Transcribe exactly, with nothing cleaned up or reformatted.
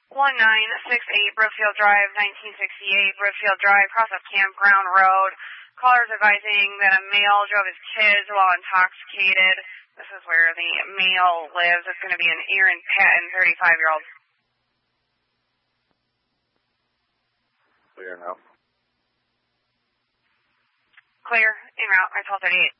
one nine six eight Brookfield Drive, nineteen sixty-eight Brookfield Drive, cross of Campground Road. Callers advising that a male drove his kids while intoxicated. This is where the male lives. It's going to be an Aaron Patton, thirty-five-year-old. Clear now. Clear, en route, I twelve thirty-eight.